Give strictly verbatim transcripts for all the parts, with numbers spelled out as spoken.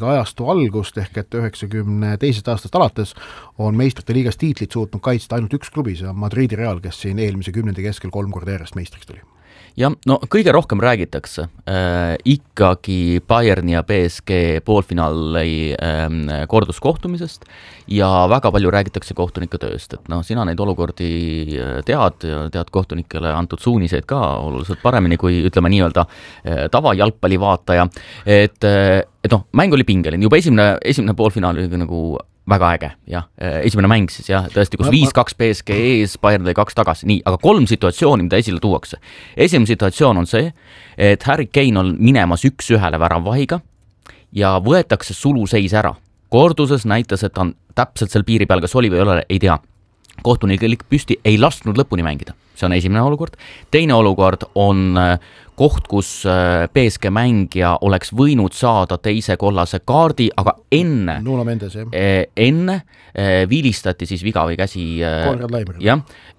ajastu algust ehk et üheksakümne teisest aastast alates on meistrite liigas tiitlit suutnud kaitsta ainult üks klubi, see on Madridi Real, kes siin eelmise kümnendi keskel kolm korda järjest meistriks tuli. Ja no kõige rohkem räägitakse äh, ikkagi Bayerni ja B S G poolfinaali äh, korduskohtumisest ja väga palju räägitakse kohtunike tööst, et noh, sina neid olukordi tead ja tead kohtunikele antud suuniseid ka oluliselt paremini kui ütleme nii-öelda äh, tava jalgpalli vaataja, et, et noh, mäng oli pingeline, juba esimene, esimene poolfinaal oli nagu väga äge, jah, esimene mäng siis, jah, tõesti, kus viis kaks B S G ees, Bayern lõi kaks tagasi, nii, aga kolm situatsiooni, mida esile tuuakse. Esimene situatsioon on see, et Harry Kane on minemas üks ühele väravahiga ja võetakse suluseis ära. Korduses näitas, et ta on täpselt seal piiri peal, kas oli või ei ole, ei tea. Kohtunik püsti ei lasknud lõpuni mängida. See on esimene olukord. Teine olukord on koht, kus B S G mängija oleks võinud saada teise kollase kaardi, aga enne, Nuno Mendes, jah. enne viilistati siis viga või käsi. Konrad Laimer. Ja,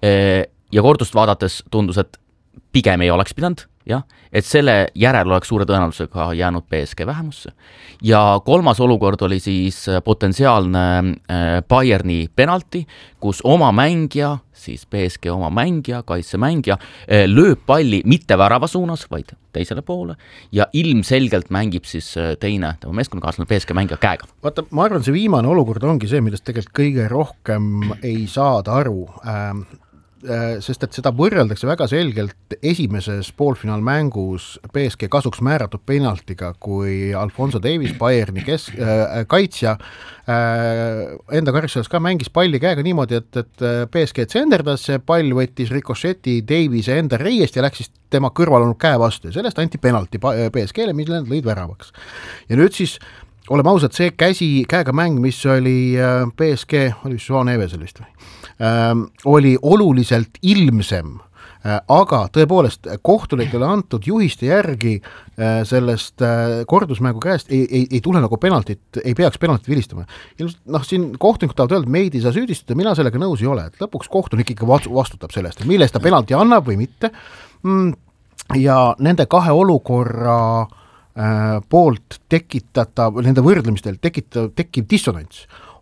ja kordust vaadates tundus, et pigem ei oleks pidanud, jah, et selle järel oleks suure tõenäosusega jäänud B S G vähemusse. Ja kolmas olukord oli siis potentsiaalne Bayerni penalti, kus oma mängija, siis B S G oma mängija, kaitsemängija, lööb palli mitte värava suunas, vaid teisele poole ja ilmselgelt mängib siis teine, tema meeskonnakaaslane B S G mängija käega. Vaata, ma arvan, see viimane olukord ongi see, millest tegelikult kõige rohkem ei saada aru, ähm, sest et seda võrreldakse väga selgelt esimeses poolfinaalmängus B S G kasuks määratud penaltiga, kui Alfonso Davies, Bayerni kes, äh, kaitsja, äh, enda karistuseks ka mängis palli käega niimoodi, et, et B S G tsenderdas, see pall võttis rikošeti Daviese enda reiest ja läks siis tema kõrval olnud käe vastu ja sellest anti penalti B S G-le, mille nad lõid väravaks. Ja nüüd siis oleme ausad, see käsi käega mäng, mis oli B S G, oli Joan Evesel vist või? Ähm, oli oluliselt ilmsem, äh, aga tõepoolest kohtunikele antud juhiste järgi äh, sellest äh, kordusmängu käest ei, ei, ei tule nagu penaltit, ei peaks penaltit vilistama. Ilmselt, noh, siin kohtunikud tahavad öelda, meid ei saa süüdistada, mina sellega nõus ei ole, et lõpuks kohtunik ikka vastutab sellest, millest ta penalti annab või mitte. Ja nende kahe olukorra äh, poolt tekitatav, nende võrdlemistel tekitav, tekkiv dissonants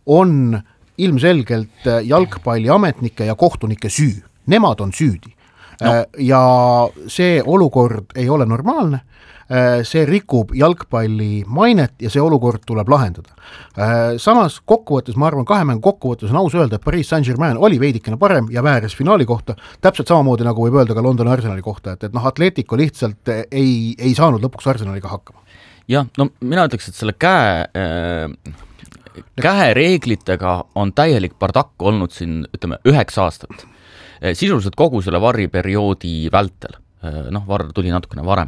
on ilmselgelt jalgpalliametnike ja kohtunike süü. Nemad on süüdi. No. Ja see olukord ei ole normaalne. See rikub jalgpalli mainet ja see olukord tuleb lahendada. Samas kokkuvõttes, ma arvan, kahe mängu kokkuvõttes on aus öelda, et Paris Saint-Germain oli veidikene parem ja vääres finaali kohta, täpselt samamoodi nagu võib öelda ka Londoni Arsenali kohta, et, et noh, Atletico lihtsalt ei, ei saanud lõpuks Arsenaliga hakkama. Jah, no mina ütleks, et selle käe äh... kähe reeglitega on täielik bardakk olnud siin, ütleme, üheks aastat. Sisuliselt kogu selle varri perioodi vältel. Noh, varr tuli natukene varem.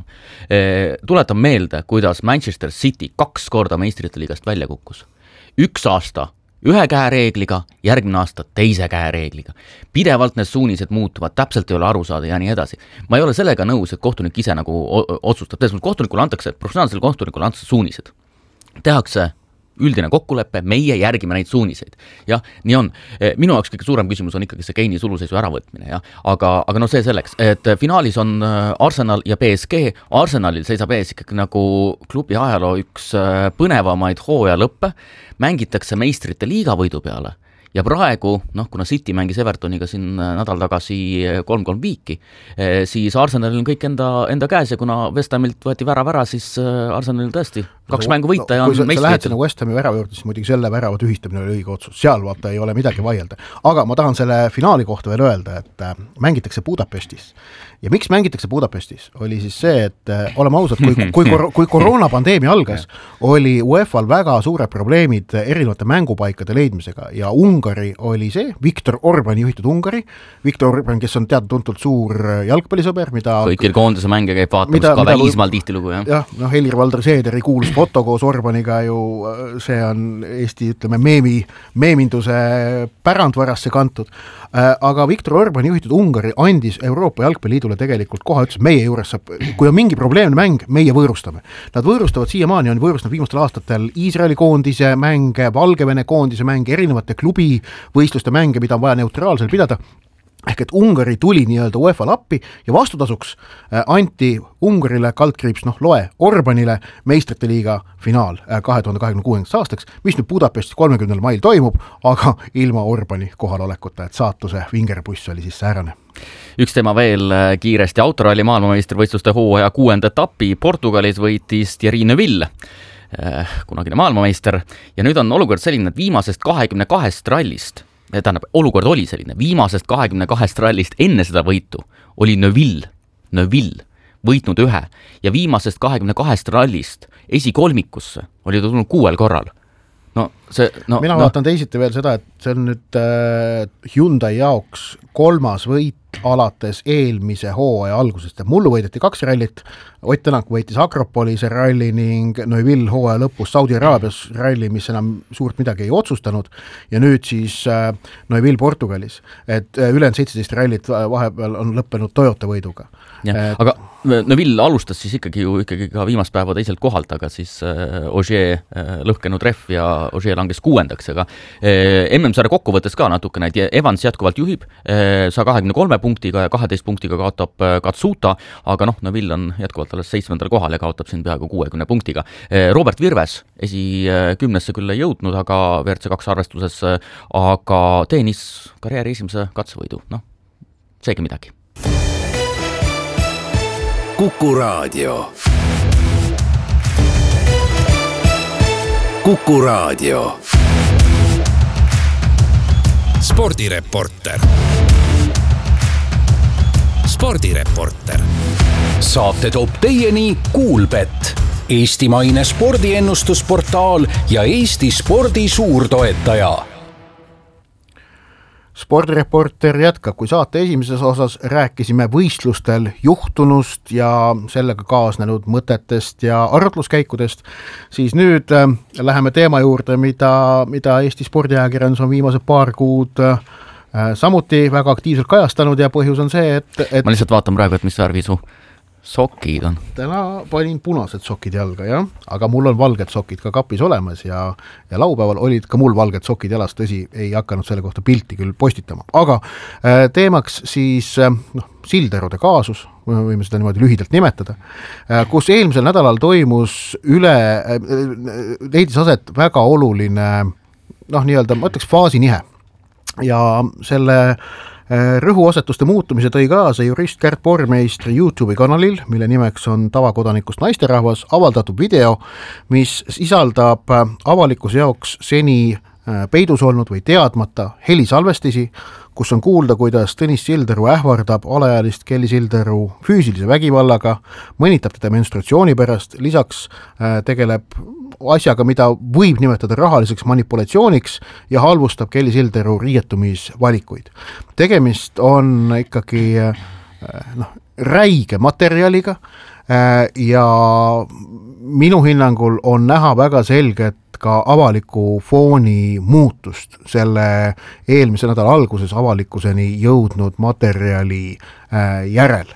Tuletan meelde, kuidas Manchester City kaks korda meistrite liigast välja kukkus. Üks aasta ühe käe reegliga, järgmine aasta teise käe reegliga. Pidevalt need suunised muutuvad, täpselt ei ole aru saada ja nii edasi. Ma ei ole sellega nõus, et kohtunik ise nagu otsustab. Tegelikult kohtunikule antakse, professionaalsele kohtunikule antakse suunised. Tehakse üldine kokkulepe, meie järgime neid suuniseid. Jah, nii on. Minu jaoks kõige suurem küsimus on ikkagi see Keini suluseisu äravõtmine. Ja? Aga, aga no see selleks, et finaalis on Arsenal ja B S G. Arsenalil seisab ees ikkagi nagu klubi ajaloo üks põnevamaid hooaja lõppe. Mängitakse meistrite liiga võidu peale. Ja praegu, noh, kuna City mängis Evertoniga siin nädal tagasi kolm kolm viiki, siis Arsenalil on kõik enda, enda käes ja kuna West Hamilt võeti värav ära, siis Arsenalil tõesti kaks no, mängu võita no, ja on meistrid. Kui sa lähed sinna West Hami värava juurde, siis muidugi selle värava tühistamine oli õige otsus. Seal vaata ei ole midagi vaielda. Aga ma tahan selle finaali kohta veel öelda, et mängitakse Budapestis. Ja miks mängitakse Budapestis? Oli siis see, et oleme ausad, kui, kui, kor- kui koroonapandeemia algas, oli UEFA-l väga suured probleemid erinevate mängupaikade leidmisega ja Ungari oli see, Viktor Orbán juhitud Ungari, Viktor Orbán, kes on teada-tuntult suur jalgpallisõber, mida kõikil koondise mänge käib vaatamas mida, ka välismaal tihtilugu, jah. jah, noh, Helir-Valdor Seederi kuulus foto koos Orbaniga ju, see on Eesti, ütleme, meemi, meeminduse pärandvarasse kantud. Aga Viktor Orbán juhitud Ungari andis Euroopa Jalgpalliliidule tegelikult koha, ütles, meie juures saab, kui on mingi probleemne mäng, meie võõrustame. Nad võõrustavad siiamaani, on võõrustanud viimastel aastatel Iisraeli koondise mänge, Valgevene koondise mänge, erinevate klubi võistluste mänge, mida on vaja neutraalsel pidada. ehk et Ungari tuli nii-öelda UEFA lappi ja vastutasuks anti Ungarile kaldkriips, noh loe, Orbanile meistrite liiga finaal kahe tuhande kahekümne kuuendaks aastaks, mis nüüd Budapestis kolmekümnendal mail toimub, aga ilma Orbani kohalolekuta, et saatuse vingerpuss oli siis säärane. Üks teema veel kiiresti, autoralli maailmameistrivõistluste hooaja kuuenda etapi Portugalis võitis Thierry Neuville, kunagine maailmameister, ja nüüd on olukord selline, et viimasest kahekümne kahest rallist tähendab, olukord oli selline, viimasest kahekümne kahest rallist enne seda võitu oli Neuville, Neuville võitnud ühe ja viimasest kahekümne kahest rallist esikolmikusse oli ta tulnud kuuel korral. No, see, no, mina no. vaatan teisiti veel seda, et see on nüüd äh, Hyundai jaoks kolmas võit alates eelmise hooaja algusest. Mullu võideti kaks rallit, Ott Tänak võitis Akropolise ralli ning Neuville hooaja lõpus Saudi Araabias ralli, mis enam suurt midagi ei otsustanud, ja nüüd siis äh, Neuville Portugalis, et äh, ülejäänud seitseteist rallit vahepeal on lõppenud Toyota võiduga. Ja, et... aga Neuville alustas siis ikkagi ju ikkagi ka viimast päeva teiselt kohalt, aga siis äh, Ogier äh, lõhkenud ref ja Ogier langes kuuendaks, aga äh, M M-sarja kokkuvõttes ka natukene, et Evans jätkuvalt juhib äh, saja kahekümne kolme punktiga ja kaheteist punktiga kaotab äh, Katsuta, aga noh, Neuville on jätkuvalt alles seitsmendal kohal ja kaotab siin peaaegu kuuekümne punktiga. Äh, Robert Virves esi äh, kümnesse küll ei jõudnud, aga W R C kaks arvestuses, äh, aga teenis karjääri esimese katsevõidu, noh, seegi midagi. Kuku Raadio. Kuku Raadio. Spordireporter. Spordireporter. Saate toob teieni Kuulbet, eestimaine spordiennustusportaal ja Eesti spordi suurtoetaja. Spordireporter jätkab, kui saate esimeses osas rääkisime võistlustel juhtunust ja sellega kaasnenud mõtetest ja arutluskäikudest, siis nüüd äh, läheme teema juurde, mida, mida Eesti spordiajakirjandus on viimased paar kuud äh, samuti väga aktiivselt kajastanud ja põhjus on see, et, et... Ma lihtsalt vaatan praegu, et mis värvi su sokid on. Täna panin punased sokid jalga, jah, aga mul on valged sokid ka kapis olemas ja, ja laupäeval olid ka mul valged sokid jalas, tõsi, ei hakanud selle kohta pilti küll postitama. Aga äh, teemaks siis äh, noh, Silderude kaasus, võime seda niimoodi lühidalt nimetada, äh, kus eelmisel nädalal toimus üle, äh, leidis aset väga oluline, noh, nii-öelda, ma ütleks faasinihe ja selle rõhuasetuste muutumise tõi kaasa jurist Kärt Bormeistri YouTube'i kanalil, mille nimeks on Tavakodanikust naisterahvas, avaldatud video, mis sisaldab avalikkuse jaoks seni peidus olnud või teadmata helisalvestisi, kus on kuulda, kuidas Tõnis Silderu ähvardab alaealist Kelly Silderu füüsilise vägivallaga, mõnitab teda menstruatsiooni pärast, lisaks tegeleb asjaga, mida võib nimetada rahaliseks manipulatsiooniks ja halvustab Kelly Silderu riietumisvalikuid. Tegemist on ikkagi noh, räige materjaliga ja minu hinnangul on näha väga selget ka avaliku fooni muutust selle eelmise nädala alguses avalikkuseni jõudnud materjali järel.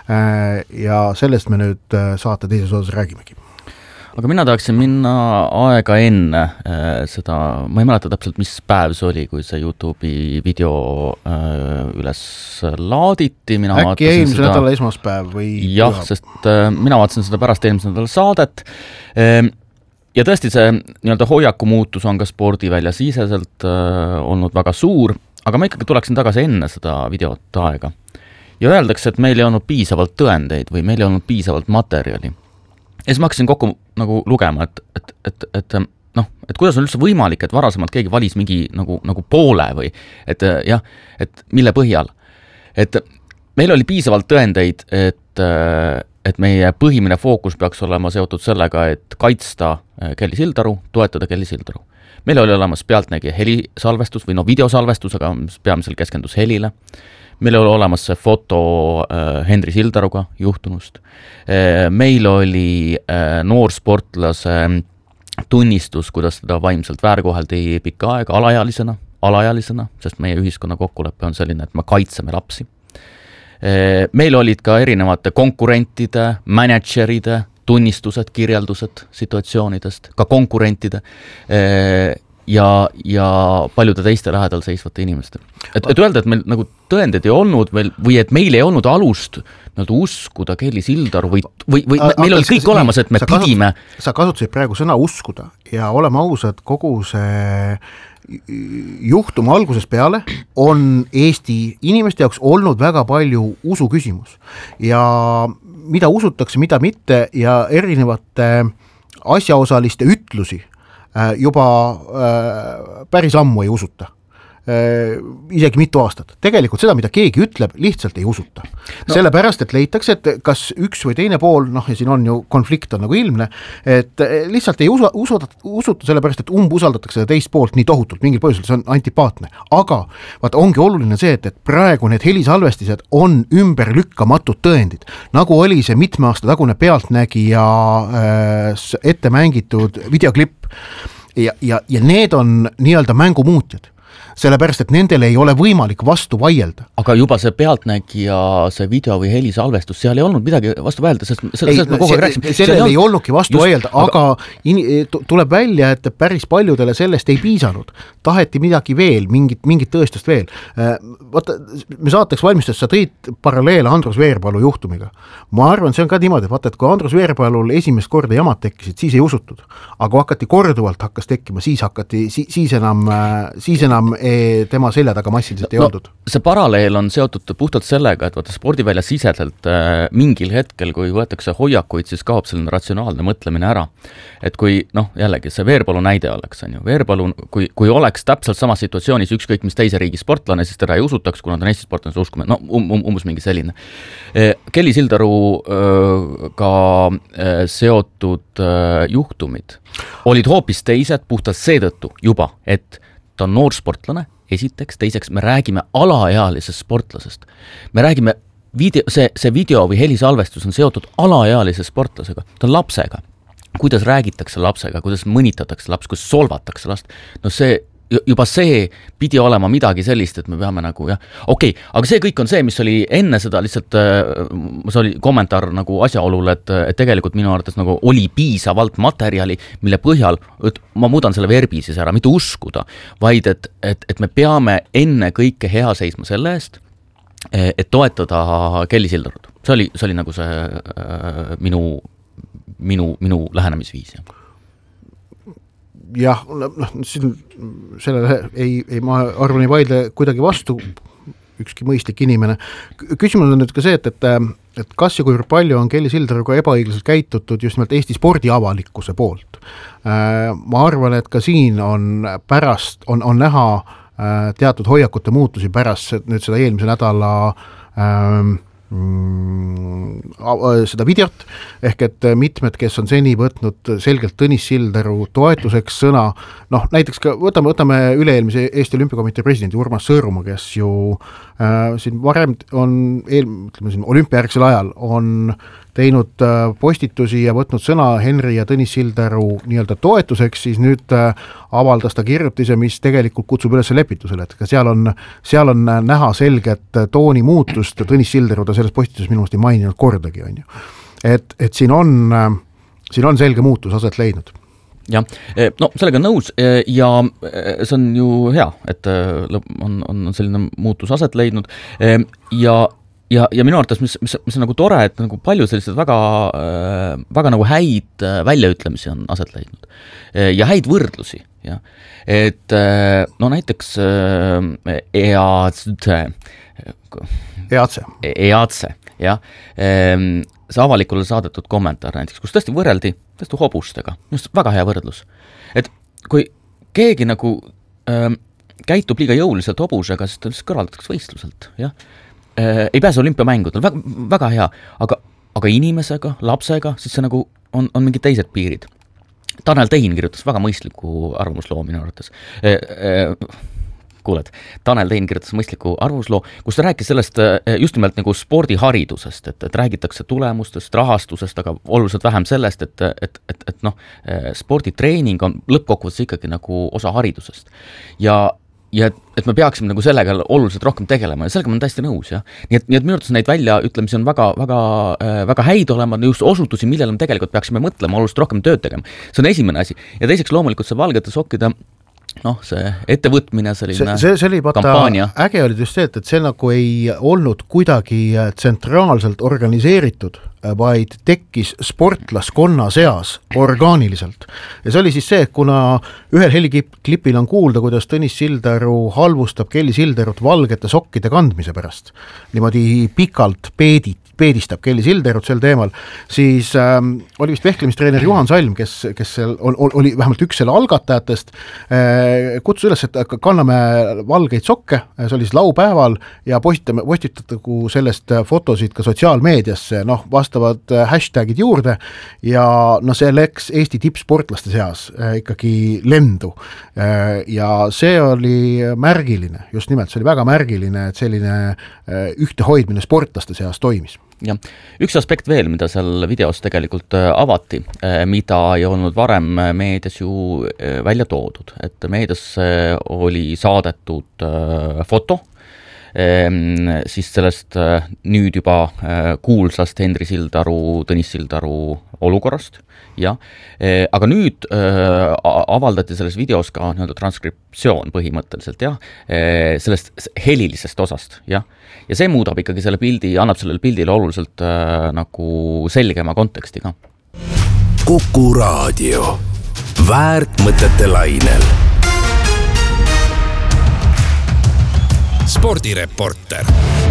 Ja sellest me nüüd saate teises osas räägimegi. Aga mina tahaksin minna aega enne äh, seda, ma ei mäleta täpselt, mis päev see oli, kui see YouTube'i video äh, üles laaditi. Mina äkki eelmise seda... nädala esmaspäev või... Jah, üha... sest äh, mina vaatasin seda pärast eelmise nädala saadet. Äh, ja tõesti see nii-öelda hoiaku muutus on ka spordivälja siseselt äh, olnud väga suur, aga ma ikkagi tuleksin tagasi enne seda videot aega. Ja öeldakse, et meil ei olnud piisavalt tõendeid või meil ei olnud piisavalt materjali. Ja siis ma hakkasin kokku nagu lugema, et, et, et, et, noh, et kuidas on üldse võimalik, et varasemalt keegi valis mingi nagu, nagu poole või et jah, et mille põhjal. Et meil oli piisavalt tõendeid, et, et meie põhimine fookus peaks olema seotud sellega, et kaitsta Kelly Sildaru, toetada Kelly Sildaru. Meil oli olemas pealtnägija helisalvestus või no videosalvestus, aga peamiselt keskendus helile. Meil oli olemas see foto äh, Henri Sildaruga juhtunust. Äh, meil oli äh, noorsportlase tunnistus, kuidas teda vaimselt väärkoheldi pikka aega alaealisena, alaealisena, sest meie ühiskonna kokkulepe on selline, et me kaitseme lapsi. Äh, meil olid ka erinevate konkurentide, manageride tunnistused, kirjeldused situatsioonidest, ka konkurentide. Äh, ja, ja paljude teiste lähedal seisvate inimeste. Et, et öelda, et meil nagu tõendid ei olnud veel või et meil ei olnud alust nagu uskuda Kelly Sildaru või, või, või A, meil oli kõik see, olemas, et me sa pidime kasut, sa kasutasid praegu sõna uskuda ja oleme ausad, kogu see juhtum algusest peale on Eesti inimeste jaoks olnud väga palju usu küsimus ja mida usutakse, mida mitte ja erinevate asjaosaliste ütlusi juba päris ammu ei usuta. Isegi mitu aastat. Tegelikult seda, mida keegi ütleb, lihtsalt ei usuta. No. Sellepärast, et leitakse, et kas üks või teine pool, noh ja siin on ju konflikt on nagu ilmne, et lihtsalt ei usu, usuta, usuta sellepärast, et umbusaldatakse teist poolt nii tohutult, mingil põhjusel see on antipaatne. Aga vaata, ongi oluline see, et, et praegu need helisalvestised on ümberlükkamatud tõendid. Nagu oli see mitme aasta tagune Pealtnägija äh, ette mängitud videoklipp ja, ja, ja need on nii-öelda mängumuutjad. Sellepärast, et nendel ei ole võimalik vastu vaielda. Aga juba see Pealtnägija, see video või helisalvestus, seal ei olnud midagi vastu vaielda, sest ei, sellest me kogu aeg rääksime. Sellel ei olnudki vastu just, vaielda, aga, aga in, tuleb välja, et päris paljudele sellest ei piisanud. Taheti midagi veel, mingit, mingit tõestust veel. Vaata, me saateks valmistas, sa tõid paralleele Andrus Veerpalu juhtumiga. Ma arvan, see on ka niimoodi, vaata, et kui Andrus Veerpalul esimest korda jamad tekkisid, siis ei usutud. Aga hakati korduvalt hakkas tekkima, siis hakati, siis, siis enam, siis enam tema selja taga massiliselt ei no, oldud. See paralleel on seotud puhtalt sellega, et vaata spordivälja siseselt äh, mingil hetkel, kui võetakse hoiakuid, siis kaob selline ratsionaalne mõtlemine ära. Et kui, noh, jällegi see Veerpalu näide oleks, on ju, Veerpalu, kui, kui oleks täpselt samas situatsioonis ükskõik mis teise riigi sportlane, siis teda ei usutaks, kuna ta on Eesti sportlane, see uskume, no um, um, umbes mingi selline. E, Kelly Sildaru äh, ka äh, seotud äh, juhtumid olid hoopis teised puhtalt seetõttu juba, et ta on noorsportlane, esiteks, teiseks me räägime alaealisest sportlasest. Me räägime, video, see, see video või helisalvestus on seotud alaealise sportlasega, ta on lapsega. Kuidas räägitakse lapsega, kuidas mõnitatakse laps, kuidas solvatakse last, no see juba see pidi olema midagi sellist, et me peame nagu, jah, okei, okay, aga see kõik on see, mis oli enne seda lihtsalt, see oli kommentaar nagu asjaolule, et, et tegelikult minu arvates nagu oli piisavalt materjali, mille põhjal, et ma muudan selle verbi siis ära, mitte uskuda, vaid et, et, et me peame enne kõike hea seisma selle eest, et toetada Kelly Sildarut. See oli, see oli nagu see äh, minu, minu, minu lähenemisviis, jah. Jah, noh, sellele ei, ei, ma arvan, ei vaidle kuidagi vastu ükski mõistlik inimene. Küsimus on nüüd ka see, et, et, et kas ja kui palju on Kelly Sildaruga ebaõiglaselt käitutud just nimelt Eesti spordiavalikkuse poolt. Ma arvan, et ka siin on pärast, on, on näha teatud hoiakute muutusi pärast nüüd seda eelmise nädala ähm, seda videot, ehk et mitmed, kes on seni võtnud selgelt Tõnis Sildaru toetuseks sõna, noh näiteks ka võtame, võtame üle-eelmise Eesti Olümpiakomitee presidendi Urmas Sõõrumaa, kes ju äh, siin varem on eel, ütleme siin, olümpiajärgsel ajal on teinud äh, postitusi ja võtnud sõna Henri ja Tõnis Sildaru nii-öelda toetuseks, siis nüüd äh, avaldas ta kirjutise, mis tegelikult kutsub üles lepitusele, et ka seal on, seal on näha selget tooni muutust, Tõnis Sildaru ta selles postituses minu meelest ei maininud kordagi, on ju. Et, et siin on, siin on selge muutus aset leidnud. Jah, no sellega nõus ja see on ju hea, et on, on selline muutus aset leidnud ja Ja, ja minu arvates, mis, mis, mis on nagu tore, et nagu palju sellised väga, väga nagu häid väljaütlemisi on aset leidnud. Ja häid võrdlusi. Ja. Et no näiteks EATSE, EATSE, EATSE, jah, see avalikule saadetud kommentaar näiteks, kus tõesti võrreldi tõesti hobustega. Just väga hea võrdlus. Et kui keegi nagu ähm, käitub liiga jõuliselt hobusega, siis ta kõrvaldatakse võistluselt, jah. Ei pääse olümpiamängudel, väga, väga hea, aga, aga inimesega, lapsega, siis see nagu on, on mingid teised piirid. Tanel Tehin kirjutas väga mõistliku arvamusloo minu arvates. E, e, kuuled, Tanel Tehin kirjutas mõistliku arvamusloo, kus ta rääkis sellest just nimelt nagu spordiharidusest, et, et räägitakse tulemustest, rahastusest, aga oluliselt vähem sellest, et, et, et, et noh, sporditreening on lõppkokkuvõttes ikkagi nagu osa haridusest. Ja ja et, et me peaksime nagu sellega oluliselt rohkem tegelema ja sellega ma olen täiesti nõus, jah. Nii et, nii et minu arvates neid väljaütlemisi on väga, väga, väga häid olema, just osutusi, millele me tegelikult peaksime mõtlema, oluliselt rohkem tööd tegema. See on esimene asi. Ja teiseks loomulikult see valgete sokkide noh, see ettevõtmine, selline see, see oli vaata, kampaania. Äge oli just see, et, et see nagu ei olnud kuidagi tsentraalselt organiseeritud, vaid tekkis sportlaskonna seas orgaaniliselt. Ja see oli siis see, et kuna ühel heliklipil on kuulda, kuidas Tõnis Sildaru halvustab Kelly Sildarut valgete sokkide kandmise pärast, niimoodi pikalt peedit, peedistab Kelly Sildarut sel teemal, siis ähm, oli vist vehklemistreener Juhan Salm, kes, kes on, oli vähemalt üks selle algatajatest, äh, kutsus üles, et kanname valgeid sokke, see oli siis laupäeval ja postitame, postitatagu sellest fotosid ka sotsiaalmeediasse, noh, vastavad hashtagid juurde ja no see läks Eesti tippsportlaste seas äh, ikkagi lendu äh, ja see oli märgiline, just nimelt, see oli väga märgiline, et selline äh, ühtehoidmine sportlaste seas toimis. Ja üks aspekt veel, mida seal videos tegelikult avati, mida ei olnud varem meedias ju välja toodud, et meedias oli saadetud foto, siis sellest nüüd juba kuulsast Henri Sildaru, Tõnis Sildaru olukorrast, jah, aga nüüd avaldati selles videos ka nii-öelda transkriptsioon põhimõtteliselt, jah, sellest helilisest osast, jah, ja see muudab ikkagi selle pildi, annab sellele pildile oluliselt äh, nagu selgema konteksti ka. Kuku Raadio. Väärt mõtete lainel. Spordireporter.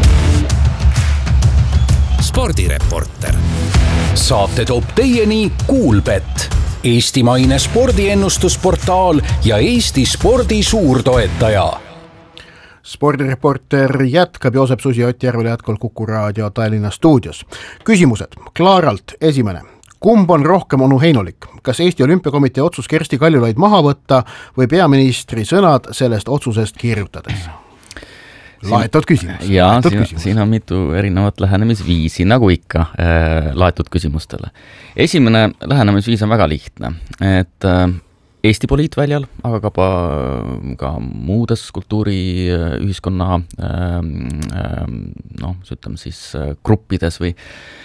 Spordireporter. Saate toob teieni Kuulbet, eestimaine spordiennustusportaal ja Eesti spordi suurtoetaja. Spordireporter jätkab Joosep Susi Ott Järvele jätkul Kuku Raadio Tallinna stuudios. Küsimused. Klaaralt esimene. Kumb on rohkem onu heinolik? Kas Eesti Olümpiakomitee otsus Kersti Kaljulaid maha võtta või peaministri sõnad sellest otsusest kirjutades? Laetud küsimus. Jaa, siin, küsimus. Siin on mitu erinevat lähenemisviisi, nagu ikka äh, laetud küsimustele. Esimene lähenemisviis on väga lihtne, et äh, Eesti poliitväljal, aga ka, ka muudes kultuuriühiskonna noh, ütleme siis gruppides või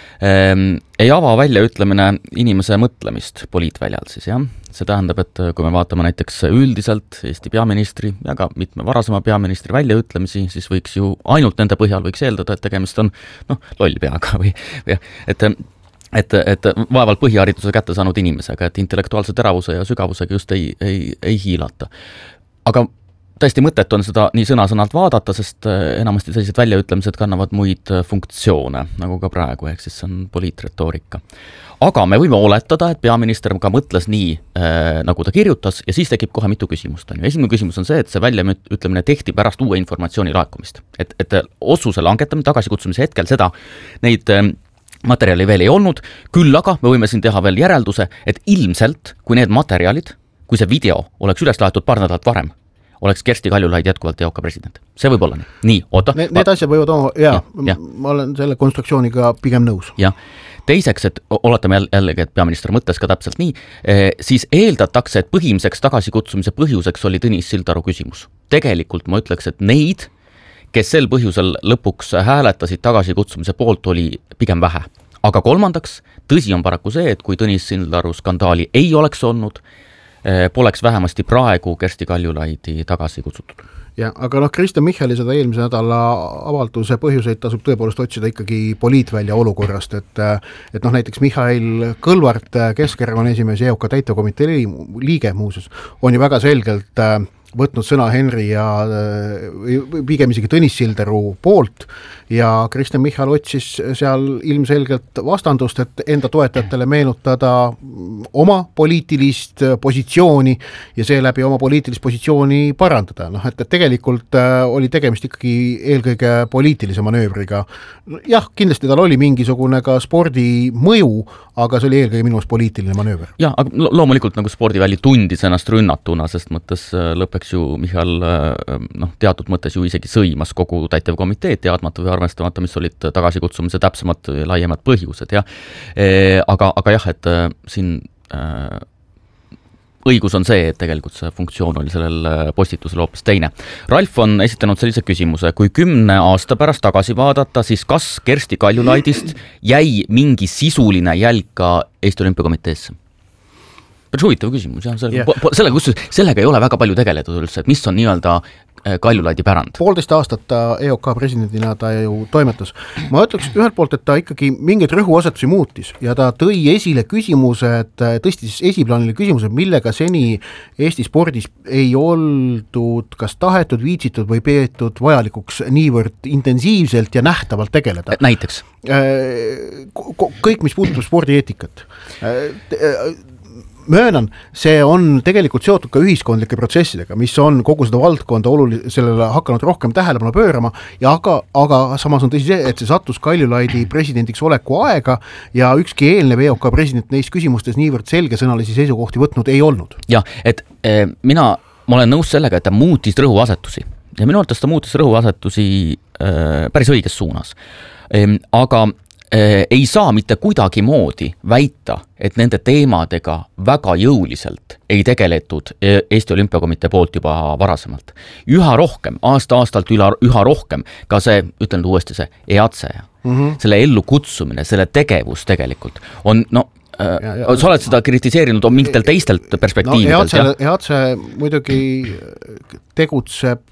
ei ava välja ütlemine inimese mõtlemist poliitväljal siis, jah. See tähendab, et kui me vaatame näiteks üldiselt Eesti peaministri ja ka mitme varasema peaministri väljaütlemisi, siis võiks ju ainult nende põhjal võiks eeldada, et tegemist on noh, loll peaga või, või et Et, et vaevalt põhihariduse kätte saanud inimesega, et intellektuaalse teravuse ja sügavusega just ei, ei, ei hiilata. Aga täiesti mõtet on seda nii sõna-sõnalt vaadata, sest enamasti sellised väljaütlemised kannavad muid funktsioone, nagu ka praegu, ehk siis on poliitretoorika. Aga me võime oletada, et peaminister ka mõtles nii, äh, nagu ta kirjutas, ja siis tekib kohe mitu küsimust. On ju. Esimene küsimus on see, et see väljaütlemine tehti pärast uue informatsiooni laekumist. Et, et otsuse langetamine tagasikutsumise hetkel seda, neid äh, materjali veel ei olnud, küll aga me võime siin teha veel järelduse, et ilmselt, kui need materjalid, kui see video oleks üles laetud paar nädalat varem, oleks Kersti Kaljulaid jätkuvalt T O K president. See võib olla nii. Nii, oota. Need, need asjad võivad oma, jaa, ja, ja. Ma olen selle konstruktsiooniga pigem nõus. Ja. Teiseks, et oletame jällegi, et peaminister mõtles ka täpselt nii, siis eeldatakse, et põhimiseks tagasikutsumise põhjuseks oli Tõnis Sildaru küsimus. Tegelikult ma ütleks, et neid kes sel põhjusel lõpuks hääletasid tagasikutsumise poolt, oli pigem vähe. Aga kolmandaks, tõsi on paraku see, et kui Tõnis Sildaru skandaali ei oleks olnud, poleks vähemasti praegu Kersti Kaljulaidi tagasi kutsutud. Ja, aga noh, Kristen Michali seda eelmise nädala avalduse põhjuseid tasub tõepoolest otsida ikkagi poliitvälja olukorrast, et, et noh, näiteks Mihhail Kõlvart, Keskerakonna esimees ja E O K täitevkomitee liige muuseas, on ju väga selgelt võtnud sõna Henri ja pigem isegi Tõnis Sildaru poolt ja Kristen Michal otsis seal ilmselgelt vastandust, et enda toetajatele meenutada oma poliitilist positsiooni ja seeläbi oma poliitilist positsiooni parandada. Noh, et, et tegelikult oli tegemist ikkagi eelkõige poliitilise manöövriga. Jah, kindlasti tal oli mingisugune ka spordi mõju, aga see oli eelkõige minu poliitiline manööver. Jah, aga loomulikult nagu spordiväli tundis ennast rünnatuna, sest mõttes lõpeks ju Michal noh, teatud mõttes ju isegi sõimas kogu täitevkomiteed teadmata või arvestamata, mis olid tagasikutsumise täpsemad ja laiemad põhjused. Ja. E, aga, aga jah, et siin äh, õigus on see, et tegelikult see funktsioon oli sellel postitusel hoopis teine. Ralf on esitanud sellise küsimuse, kui kümne aasta pärast tagasi vaadata, siis kas Kersti Kaljulaidist jäi mingi sisuline jälg ka Eesti Olümpiakomiteesse? päris huvitav küsimus, jah, sellega, Yeah. sellega, kus, sellega ei ole väga palju tegeletud üldse, et mis on nii-öelda Kaljulaidi pärand. Poolteist aastat ta E O K presidendina ta ju toimetas. Ma ütleks ühelt poolt, et ta ikkagi mingeid rõhuasetusi muutis ja ta tõi esile küsimused, tõstis esiplaanile küsimused, millega seni Eesti spordis ei oldud kas tahetud, viitsitud või peetud vajalikuks niivõrd intensiivselt ja nähtavalt tegeleda. Näiteks? Kõik, mis puudutab spordieetikat. Möönan, see on tegelikult seotud ka ühiskondlike protsessidega, mis on kogu seda valdkonda oluli-, sellele hakanud rohkem tähelepanu pöörama ja aga, aga samas on tõsi see, et see sattus Kaljulaidi presidendiks oleku aega ja ükski eelnev E O K president neis küsimustes niivõrd selgesõnalisi seisukohti võtnud ei olnud. Jah, et eh, mina, ma olen nõus sellega, et ta muutis rõhuasetusi ja minu arvates ta muutis rõhuasetusi eh, päris õiges suunas. Eh, aga ei saa mitte kuidagi moodi väita, et nende teemadega väga jõuliselt ei tegeletud Eesti Olümpiakomitee poolt juba varasemalt. Üha rohkem, aasta-aastalt üla, üha rohkem, ka see, ütlen uuesti see E A C E, mm-hmm. selle ellu kutsumine, selle tegevus tegelikult on, no Ja, ja, sa oled seda kritiseerinud on mingitel teistelt perspektiividelt. No, E A C E muidugi tegutseb,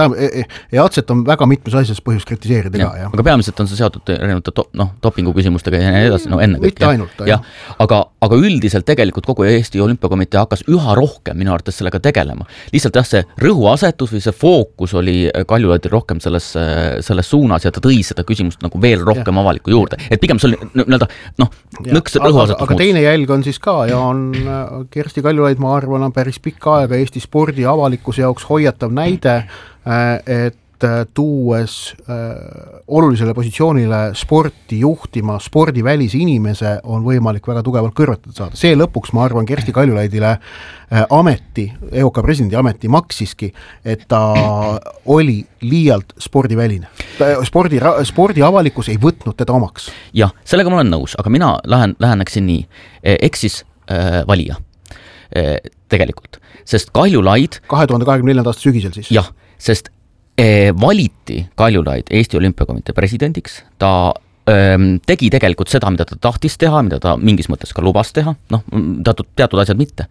E A C E on väga mitmes asjas põhjus kritiseerida ja, ka. Ja. Aga peamiselt on see seotud erinevate to, no, dopingu küsimustega ja nii edasi, no enne kõik. Mitte ainult. Ja, aga, aga üldiselt tegelikult kogu Eesti Olümpiakomitee hakkas üha rohkem minu arvates sellega tegelema. Lihtsalt jah, see rõhuasetus või see fookus oli Kaljulaidil rohkem selles, selles suunas ja ta tõi seda küsimust nagu veel rohkem ja. Avaliku juurde. Et pigem see oli n-öelda, noh, nõks rõhuasetus. Aga teine jälg on siis ka ja on Kersti Kaljulaid, ma arvan, on päris pikka aega Eesti spordi avalikkuse jaoks hoiatav näide, et tuues olulisele positsioonile sporti juhtima spordivälise inimese on võimalik väga tugevalt kõrvetada saada. See lõpuks, ma arvan, Kersti Kaljulaidile ameti, E O K presidendi ameti maksiski, et ta oli liialt spordiväline. Spordi, spordi avalikkus ei võtnud teda omaks. Jah, sellega ma olen nõus, aga mina lähen, läheneksin nii. Eks siis äh, valija äh, tegelikult, sest Kaljulaid kahe tuhande kahekümne neljanda aasta sügisel siis? Jah, sest äh, valiti Kaljulaid Eesti Olümpiakomitee presidendiks, ta tegi tegelikult seda, mida ta tahtis teha, mida ta mingis mõttes ka lubas teha, noh, teatud, teatud asjad mitte.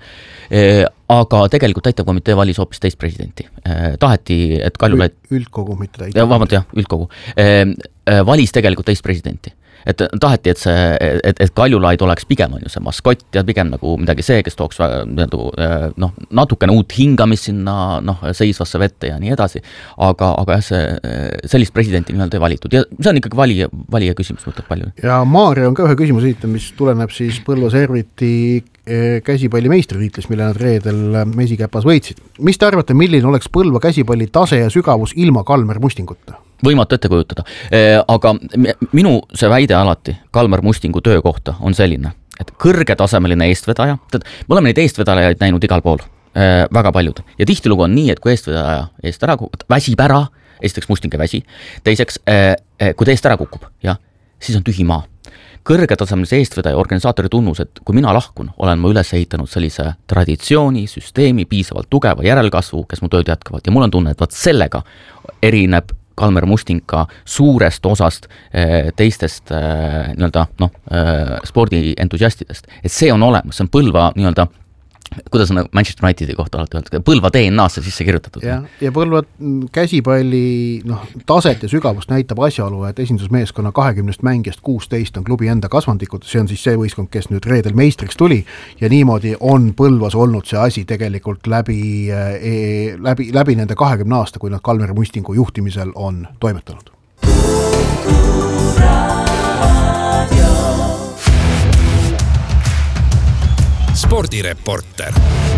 Aga tegelikult täitevkomitee valis hoopis teist presidenti. Taheti, et Kaljulaid... Üldkogu, mitte täitevkomitee. Vabalt, jah, üldkogu. Valis tegelikult teist presidenti. Et taheti, et, see, et, et Kaljulaid oleks pigem on ju see maskott ja pigem nagu midagi see, kes tooks noh, natukene uut hingamist sinna noh, seisvasse vette ja nii edasi, aga, aga see, sellist presidenti nimelt ei valitud ja see on ikkagi valija, valija küsimus võtab palju. Ja Maarja on ka ühe küsimus esitab, mis tuleneb siis Põlva Serviti käsipalli meistritiitlis, mille nad reedel Mesikäpas võitsid. Mis te arvate, milline oleks Põlva käsipalli tase ja sügavus ilma Kalmer Mustinguta? Võimatu ette kujutada, aga minu see väide alati Kalmer Mustingu töö kohta on selline, et kõrgetasemeline eestvedaja, me oleme neid eestvedajaid näinud igal pool, väga paljud, ja tihtilugu on nii, et kui eestvedaja eest ära kukub, väsib ära, esiteks Musting ei väsi, teiseks, kui ta eest ära kukub, ja, siis on tühi maa. Kõrgetasemelise eestvedaja organisaatori tunnus, et kui mina lahkun, olen ma üles ehitanud sellise traditsiooni, süsteemi, piisavalt tugeva järelkasvu, kes mu tööd jätkavad ja mul on tunne, et vaat sellega erineb Kalmer Musting ka suurest osast teistest nii-öelda, noh, spordientusiastidest. Et see on olemas, see on Põlva nii-öelda, kuidas on Manchester Unitedi kohta alati öeldud, Põlva D N A-sse sisse kirjutatud. Ja, ja Põlva käsipalli noh, taset ja sügavust näitab asjaolu, et esindusmeeskonna kahekümnest mängijast kuusteist on klubi enda kasvandikud, see on siis see võistkond, kes nüüd reedel meistriks tuli ja niimoodi on Põlvas olnud see asi tegelikult läbi, läbi, läbi nende kahekümne aasta, kui nad Kalmer Mustingu juhtimisel on toimetanud. Spordireporter.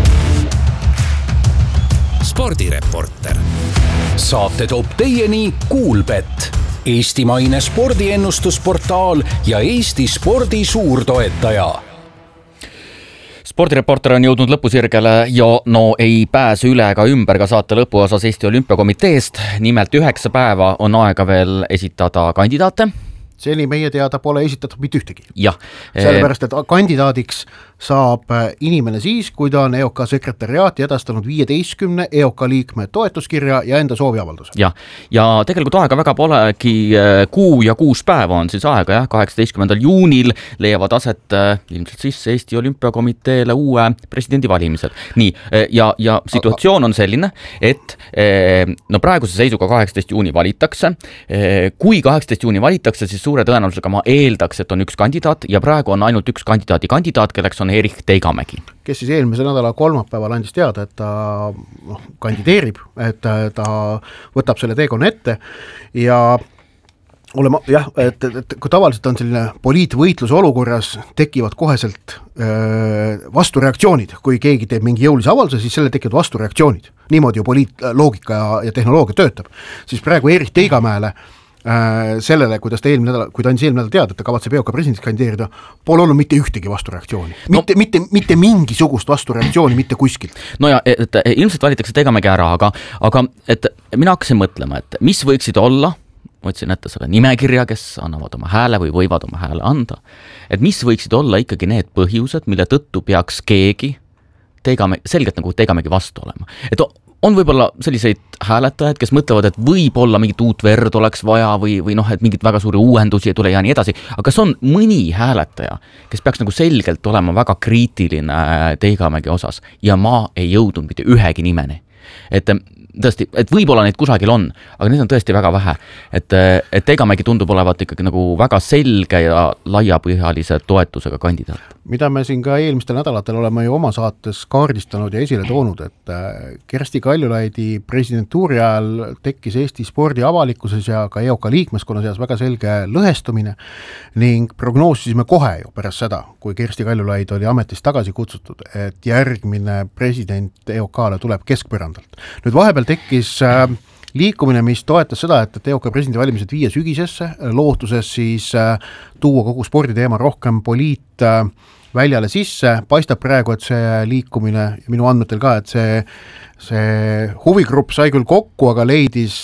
Spordireporter. Saate toob teieni Kuulbet, eestimaine spordiennustusportaal ja Eesti spordi suurtoetaja. Spordireporter on jõudnud lõpusirgele ja no ei pääse üle ega ümber ka saate lõpuosas Eesti Olümpiakomiteest. Nimelt üheksa päeva on aega veel esitada kandidaate. seni meie teada pole esitatud mitte ühtegi. jah. Sellepärast, et kandidaadiks saab inimene siis, kui ta on E O K sekretariaati edastanud viieteistkümne E O K liikme toetuskirja ja enda sooviavalduse. jah, ja tegelikult aega väga polegi, kuu ja kuus päeva on siis aega, jah, kaheksateistkümnendal juunil leiavad aset ilmselt siis Eesti Olümpiakomiteele uue presidendivalimised. Nii, ja, ja situatsioon on selline, et no praeguse seisuga kaheksateist juuni valitakse, kui kaheksateist juuni valitakse, siis suure tõenäosusega ma eeldaks, et on üks kandidaat ja praegu on ainult üks kandidaadi kandidaat, kelleks on Erich Teigamägi. Kes siis eelmise nädala kolmapäeval andis teada, et ta no, kandideerib, et ta võtab selle teekonna ette ja olema, jah, et, et, et kui tavaliselt on selline poliitvõitluse olukorras, tekivad koheselt öö, vastureaktsioonid, kui keegi teeb mingi jõulise avalduse, siis selle tekivad vastureaktsioonid. Niimoodi ju poliitloogika ja, ja tehnoloogia töötab. Siis praegu Erich Teigamäele sellele, kuidas ta eelmine nädal, kui ta andis eelmine nädal teada, et ta kavatseb E O K presidendiks kandideerida, pole olnud mitte ühtegi vastureaktsiooni. Mitte, no, mitte, mitte mingisugust vastureaktsiooni, mitte kuskilt. No ja et, et, ilmselt valitakse Teigamägi ära, aga, aga et mina hakkasin mõtlema, et mis võiksid olla, võtsin ette selle nimekirja, kes annavad oma hääle või võivad oma hääle anda, et mis võiksid olla ikkagi need põhjused, mille tõttu peaks keegi Teigamägi, selgelt nagu Teigamägi vastu olema. Et on võib-olla selliseid hääletajad, kes mõtlevad, et võib-olla mingit uut verd oleks vaja või, või noh, et mingit väga suuri uuendusi ei tule ja nii edasi, aga kas on mõni hääletaja, kes peaks nagu selgelt olema väga kriitiline Teigamägi osas ja ma ei jõudnud mitte ühegi nimeni. Et tõesti, et võib-olla neid kusagil on, aga neid on tõesti väga vähe. Et, et Teigamägi tundub olevat ikkagi nagu väga selge ja laiapõhjalise toetusega kandidaat. Mida me siin ka eelmistel nädalatel oleme ju oma saates kaardistanud ja esile toonud, et Kersti Kaljulaidi presidentuuri ajal tekkis Eesti spordi avalikkuses ja ka E O K liikmeskonna seas väga selge lõhestumine ning prognoosisime kohe ju pärast seda, kui Kersti Kaljulaid oli ametist tagasi kutsutud, et järgmine president E O K-le tuleb keskpõrandalt. Nüüd vahepeal tekkis äh, liikumine, mis toetas seda, et E O K presidendivalimised viia sügisesse, lootuses siis äh, tuua kogu sporditeema rohkem poliit äh, väljale sisse, paistab praegu, et see liikumine, minu andmetel ka, et see, see huvigrupp sai küll kokku, aga leidis,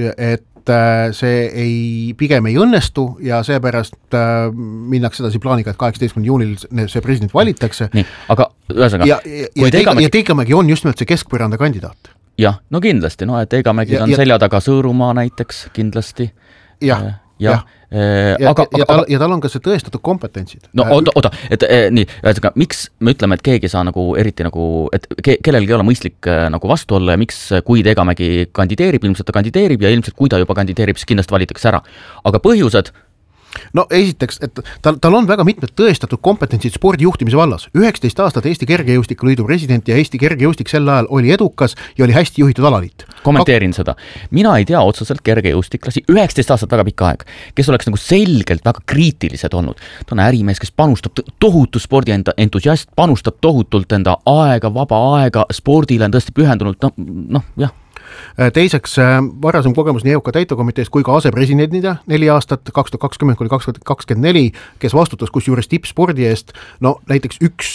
et see ei, pigem ei õnnestu ja seepärast minnakse edasi plaaniga, et kaheksateistkümnendal juunil see president valitakse. Nii, aga ühesõnaga, ja, ja, ja, Teigamägi... ja Teigamägi on just nimelt see keskpõranda kandidaat. Jah, no kindlasti, no et Teigamägi on ja, selja taga Sõõrumaa näiteks kindlasti. Jah, jah. Ja, aga, ja, tal, ja tal on ka see tõestatud kompetentsid. No oota, oota, et eh, nii, ühesõnaga, miks me ütleme, et keegi saa nagu eriti nagu, et ke, kellelgi ei ole mõistlik eh, nagu vastu olla ja miks, kui Teigamägi kandideerib, ilmselt ta kandideerib ja ilmselt kui ta juba kandideerib, siis kindlasti valitakse ära. Aga põhjused? No esiteks, et tal, tal on väga mitmed tõestatud kompetentsid spordijuhtimise vallas. üheksateist aastat Eesti Kergejõustikuliidu president ja Eesti Kergejõustik sel ajal oli edukas ja oli hästi juhitud alaliit. Kommenteerin Kak... seda. Mina ei tea otseselt kergejõustiklasi, üheksateist aastat väga pikka aeg, kes oleks nagu selgelt väga kriitilised olnud. Ta on ärimees, kes panustab tohutu spordi enda entusiast, panustab tohutult enda aega, vaba aega, spordile on tõesti pühendunud, no, noh, jah. Teiseks, varasem kogemus nii E O K täitukomitees kui ka asepresidendida neli aastat, kaks tuhat kakskümmend kuni kaks tuhat kakskümmend neli, kes vastutas kusjuures tippspordi eest, no näiteks üks,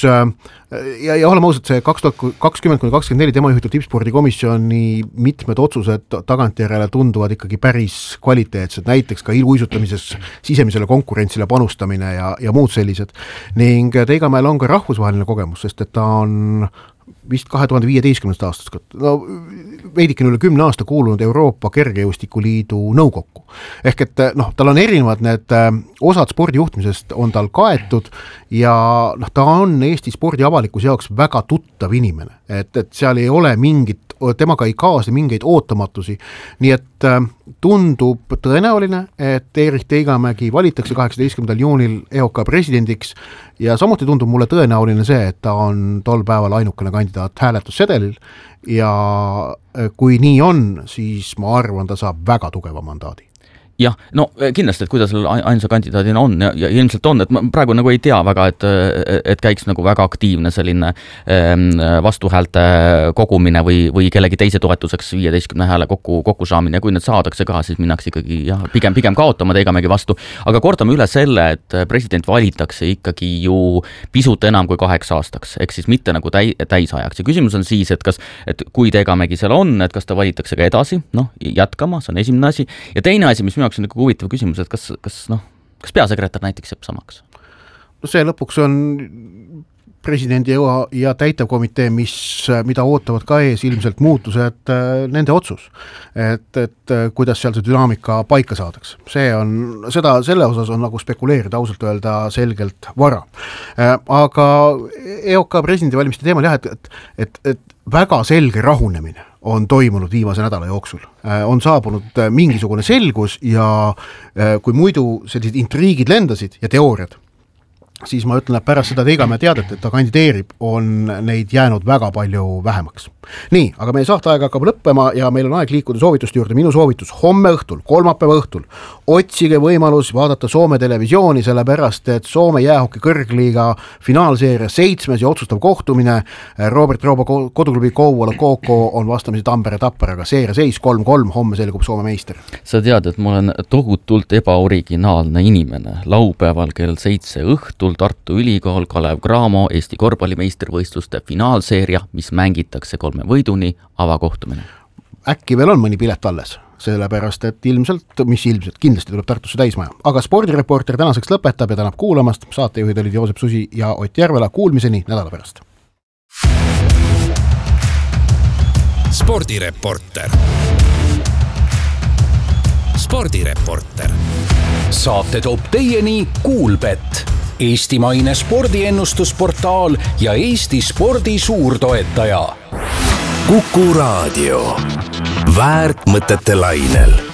ja, ja oleme ausad, see kaks tuhat kakskümmend kuni kakskümmend neli tema juhitud tippspordikomisjoni mitmed otsused tagantjärele tunduvad ikkagi päris kvaliteetsed, näiteks ka iluuisutamises sisemisele konkurentsile panustamine ja, ja muud sellised. Ning Teigamäel on ka rahvusvaheline kogemus, sest et ta on vist kahe tuhande viieteistkümnendast aastast, no veidikene üle kümne aasta kuulunud Euroopa Kergejõustikuliidu nõukokku. Ehk et noh, tal on erinevad need osad spordijuhtimisest on tal kaetud ja noh, ta on Eesti spordi avalikkuse jaoks väga tuttav inimene, et, et seal ei ole mingit, temaga ei kaasne mingeid ootamatusi, nii et tundub tõenäoline, et Erich Teigamägi valitakse kaheksateistkümnendal juunil E O K presidendiks ja samuti tundub mulle tõenäoline see, et ta on tol päeval ainukene kandidaat hääletussedelil ja kui nii on, siis ma arvan, ta saab väga tugeva mandaadi. Jah, no kindlasti, et kuidas ainsa kandidaadina on ja, ja ilmselt on, et ma praegu nagu ei tea väga, et, et käiks nagu väga aktiivne selline vastuhäälte kogumine või, või kellegi teise toetuseks viieteistkümne hääle kokku, kokku saamine ja kui need saadakse ka, siis minnakse ikkagi jah, pigem, pigem kaotama Teigamägi vastu. Aga kordame üle selle, et president valitakse ikkagi ju pisut enam kui kaheks aastaks, ehk siis mitte nagu täi, täisajaks. Ja küsimus on siis, et kas, et kui Teigamägi seal on, et kas ta valitakse ka edasi, noh, jätkama, see on esimene asi. Ja teine asi, mis jaoks on nagu huvitav küsimus, et kas, kas, noh, kas peasekretär näiteks jääb samaks? No see lõpuks on presidendi ja, ja täitevkomitee, mis, mida ootavad ka ees ilmselt muutused, nende otsus, et, et kuidas seal see dünaamika paika saadaks. See on, seda, selle osas on nagu spekuleerida ausalt öelda selgelt vara. Aga E O K presidendi valimiste teemal jah, et, et, et, et väga selge rahunemine on toimunud viimase nädala jooksul. On saabunud mingisugune selgus ja kui muidu sellised intriigid lendasid ja teooriad, siis ma ütlen, et pärast seda Teigamäe teadet, et ta kandideerib, on neid jäänud väga palju vähemaks. Nii, aga meie saateaeg hakkab lõppema ja meil on aeg liikuda soovituste juurde. Minu soovitus homme õhtul, kolmapäeva õhtul, otsige võimalus vaadata Soome televisiooni, sellepärast, et Soome jäähoki kõrgliiga finaalseeria seitsmes ja otsustav kohtumine. Robert Roobo koduklubi Kouvola K K on vastamisi Tampere Tapparaga. Seeria seis kolm kolm, homme selgub Soome meister. Sa tead, et ma olen tohutult ebaoriginaalne inimene. Laupäeval kell seitse õhtul Tartu Ülikool, Kalev Cramo, Eesti korvpallimeistrivõistluste finaalseeria, mis mängitakse kolme võiduni, avakohtumine. Äkki veel on mõni pilet alles, sellepärast, et ilmselt, mis ilmselt, kindlasti tuleb Tartusse täismaja. Aga spordireporter tänaseks lõpetab ja tänab kuulamast. Saatejuhid olid Joosep Susi ja Ott Järvela. Kuulmiseni nädala pärast. Spordireporter. Spordireporter. Saate toob teieni Kuulbett, eestimaine spordiennustusportaal ja Eesti spordi suurtoetaja. Kuku Raadio. Väärt mõtete lainel.